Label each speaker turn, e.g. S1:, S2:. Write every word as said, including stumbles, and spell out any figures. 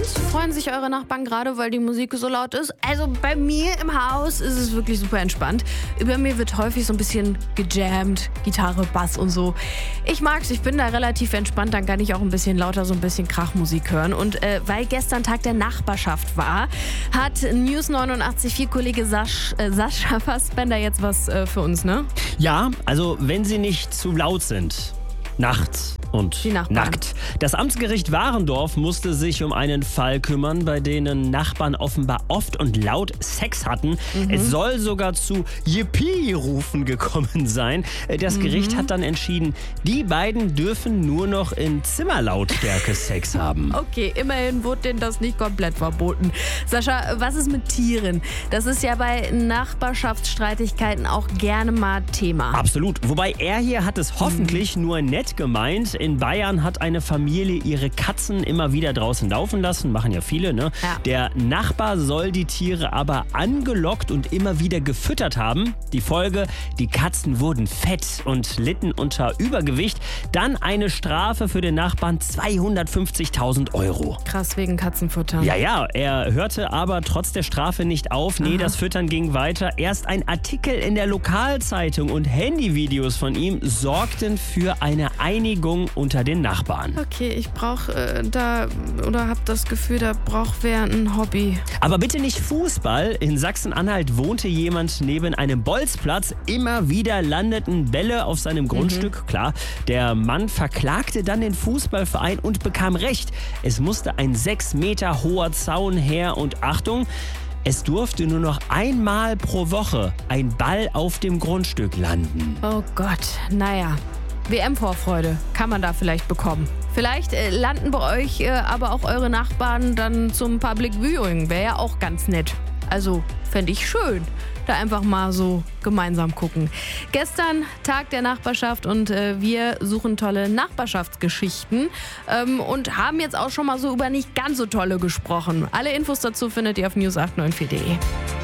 S1: Freuen sich eure Nachbarn gerade, weil die Musik so laut ist? Also bei mir im Haus ist es wirklich super entspannt. Über mir wird häufig so ein bisschen gejammt, Gitarre, Bass und so. Ich mag's, ich bin da relativ entspannt, dann kann ich auch ein bisschen lauter so ein bisschen Krachmusik hören. Und äh, weil gestern Tag der Nachbarschaft war, hat News neunundachtzig Komma vier Kollege Sasch, äh, Sascha Fassbender jetzt was äh, für uns, ne?
S2: Ja, also wenn sie nicht zu laut sind. Nachts und nackt. Das Amtsgericht Warendorf musste sich um einen Fall kümmern, bei denen Nachbarn offenbar oft und laut Sex hatten. Mhm. Es soll sogar zu Yippie-Rufen gekommen sein. Das mhm. Gericht hat dann entschieden, die beiden dürfen nur noch in Zimmerlautstärke Sex haben.
S1: Okay, immerhin wurde denen das nicht komplett verboten. Sascha, was ist mit Tieren? Das ist ja bei Nachbarschaftsstreitigkeiten auch gerne mal Thema.
S2: Absolut. Wobei er hier hat es hoffentlich mhm. nur nett gemeint. In Bayern hat eine Familie ihre Katzen immer wieder draußen laufen lassen. Machen ja viele, ne? Ja. Der Nachbar soll die Tiere aber angelockt und immer wieder gefüttert haben. Die Folge, die Katzen wurden fett und litten unter Übergewicht. Dann eine Strafe für den Nachbarn, zweihundertfünfzigtausend Euro.
S1: Krass, wegen Katzenfutter.
S2: Ja, ja, er hörte aber trotz der Strafe nicht auf. Nee, Aha. das Füttern ging weiter. Erst ein Artikel in der Lokalzeitung und Handyvideos von ihm sorgten für eine Einigung unter den Nachbarn.
S1: Okay, ich brauche äh, da oder habe das Gefühl, da braucht wer ein Hobby.
S2: Aber bitte nicht Fußball. In Sachsen-Anhalt wohnte jemand neben einem Bolzplatz. Immer wieder landeten Bälle auf seinem Grundstück. Mhm. Klar, der Mann verklagte dann den Fußballverein und bekam Recht. Es musste ein sechs Meter hoher Zaun her und Achtung, es durfte nur noch einmal pro Woche ein Ball auf dem Grundstück landen.
S1: Oh Gott, naja. W M-Vorfreude kann man da vielleicht bekommen. Vielleicht äh, landen bei euch äh, aber auch eure Nachbarn dann zum Public Viewing. Wäre ja auch ganz nett. Also fände ich schön. Da einfach mal so gemeinsam gucken. Gestern Tag der Nachbarschaft und äh, wir suchen tolle Nachbarschaftsgeschichten ähm, und haben jetzt auch schon mal so über nicht ganz so tolle gesprochen. Alle Infos dazu findet ihr auf news acht neun vier punkt de.